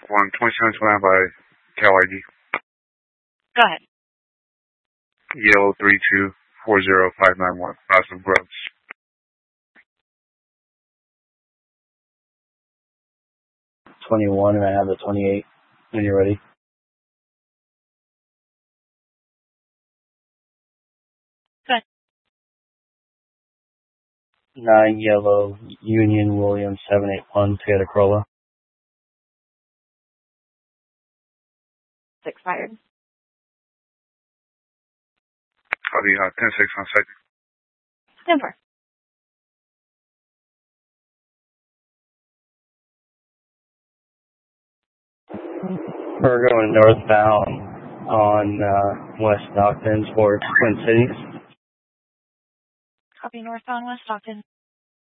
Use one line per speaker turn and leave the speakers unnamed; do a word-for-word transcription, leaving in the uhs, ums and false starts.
one twenty-seven twenty-nine by Cal I D.
Go ahead.
Yellow three two four zero five nine one. House of Grubs.
twenty-one, and I have the twenty-eight when you're ready.
Good.
nine yellow Union Williams seven eight one Toyota Corolla.
Six fired.
Copy, uh, ten six on site.
ten four.
We're going northbound on uh, West Stockton towards Twin Cities.
Copy northbound West Stockton.